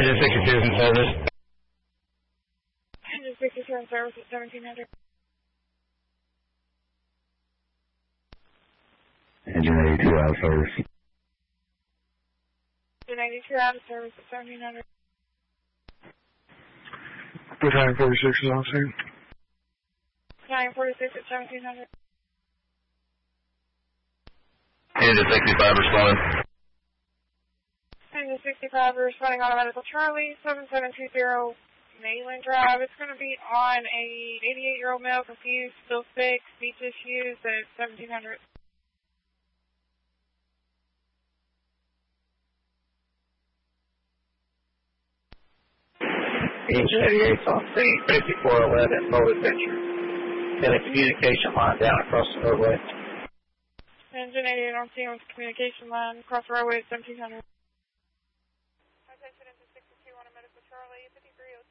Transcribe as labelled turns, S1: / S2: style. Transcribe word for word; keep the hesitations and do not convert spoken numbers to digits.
S1: Engine sixty-two is in service.
S2: Engine sixty-two in service at seventeen hundred.
S3: Engine eighty-two out of service.
S2: Engine eighty-two out of service at seventeen hundred.
S4: Battalion forty-six is on scene.
S2: Battalion forty-six at seventeen hundred.
S1: Engine sixty-five responding.
S2: Engine sixty-five responding on a medical Charlie, seven seven two zero Mayland Drive. It's going to be on a eighty-eight-year-old male, confused, still sick, speech issues at seventeen hundred.
S5: Engine eighty-eight on scene, fifty-four eleven, Bold Adventure. And a communication line down across the roadway.
S2: Engine eighty-eight on scene with communication line across the roadway at seventeen hundred. Attention, engine sixty-two on a medical Charlie, fifty-three oh